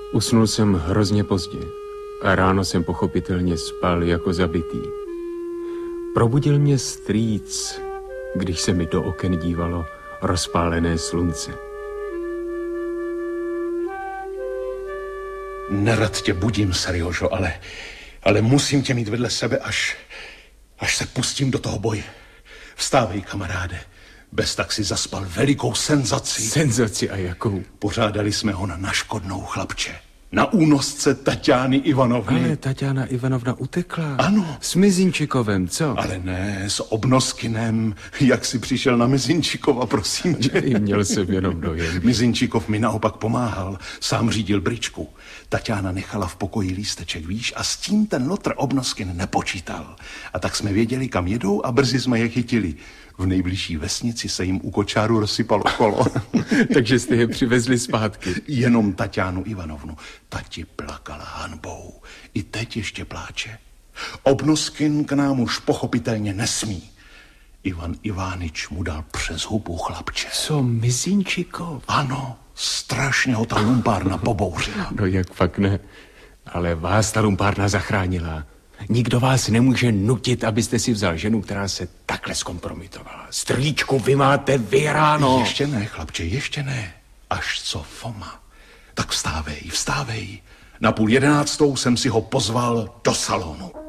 Usnul jsem hrozně pozdě a ráno jsem pochopitelně spal jako zabitý. Probudil mě strýc, když se mi do oken dívalo rozpálené slunce. Nerad tě budím, Serjožo, ale musím tě mít vedle sebe, až se pustím do toho boje. Vstávej, kamaráde. Bez tak si zaspal velikou senzaci. Senzaci a jakou? Pořádali jsme ho na Naškodnou, chlapče. Na únosce Taťány Ivanovny. Ale Taťána Ivanovna utekla. Ano. S Mizinčikovem, co? Ale ne, s Obnoskinem. Jak jsi přišel na Mizinčikova, prosím tě. Měl jsem jenom dojem. Mizinčikov mi naopak pomáhal. Sám řídil bričku. Taťána nechala v pokoji lísteček, víš, a s tím ten lotr Obnoskin nepočítal. A tak jsme věděli, kam jedou a brzy jsme je chytili. V nejbližší vesnici se jim u kočáru rozsypalo kolo. Takže jste je přivezli zpátky. Jenom Taťánu Ivanovnu. Tati plakala hanbou. I teď ještě pláče. Obnoskin k nám už pochopitelně nesmí. Ivan Ivánič mu dal přes hubu, chlapče. Co, Mizinčikov? Ano, strašně ho ta lumpárna pobouřila. No jak fakt ne. Ale vás ta lumpárna zachránila. Nikdo vás nemůže nutit, abyste si vzal ženu, která se takhle zkompromitovala. Strýčku, vy máte vyhráno. Ještě ne, chlapče, ještě ne. Až co Foma. Tak vstávej. Na 10:30 jsem si ho pozval do salonu.